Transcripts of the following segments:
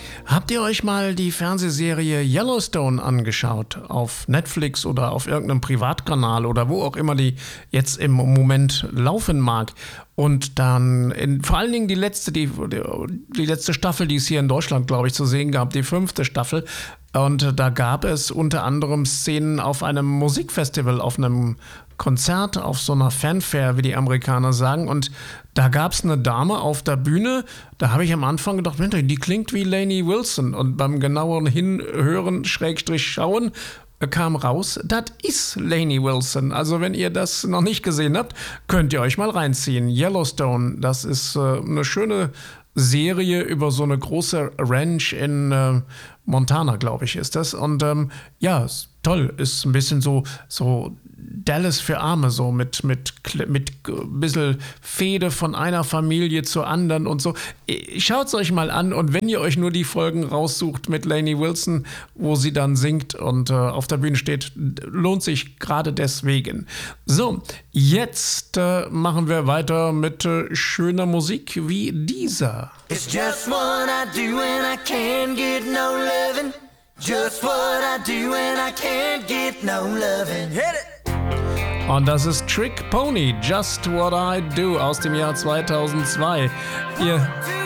Habt ihr euch mal die Fernsehserie Yellowstone angeschaut? Auf Netflix oder auf irgendeinem Privatkanal oder wo auch immer die jetzt im Moment laufen mag. Und dann vor allen Dingen die letzte Staffel, die es hier in Deutschland, glaube ich, zu sehen gab, die 5. Staffel. Und da gab es unter anderem Szenen auf einem Musikfestival, auf einem Konzert, auf so einer Fanfare, wie die Amerikaner sagen. Und da gab es eine Dame auf der Bühne, da habe ich am Anfang gedacht, Mensch, die klingt wie Lainey Wilson. Und beim genaueren Hinhören, Schrägstrich schauen, kam raus, das ist Lainey Wilson. Also wenn ihr das noch nicht gesehen habt, könnt ihr euch mal reinziehen. Yellowstone, das ist eine schöne Serie über so eine große Ranch in Montana, glaube ich, ist das. Und ja, ist toll. Ist ein bisschen so Dallas für Arme, so mit ein bisschen Fehde von einer Familie zur anderen und so. Schaut es euch mal an und wenn ihr euch nur die Folgen raussucht mit Lainey Wilson, wo sie dann singt und auf der Bühne steht, lohnt sich gerade deswegen. So, jetzt machen wir weiter mit schöner Musik wie dieser. It's just what I do when I can't get no loving. Just what I do when I can't get no loving. Hit it! Und das ist Trick Pony, Just What I Do aus dem Jahr 2002.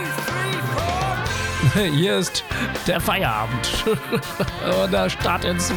Hier ist der Feierabend. Und der Start ins